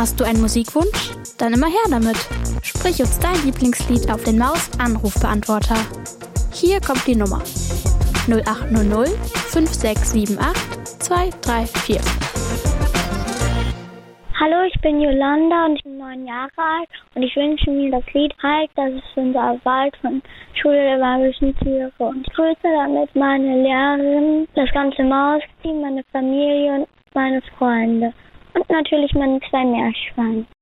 Hast du einen Musikwunsch? Dann immer her damit. Sprich uns dein Lieblingslied auf den Maus-Anrufbeantworter. Hier kommt die Nummer: 0800 5678 234. Hallo, ich bin Jolanda und ich bin 9 Jahre alt und ich wünsche mir das Lied Halt, das ist unser Wald von Schule der magischen Tiere. Und ich grüße damit meine Lehrerin, das ganze Mausteam, meine Familie und meine Freunde und natürlich meine 2 Meerschweine.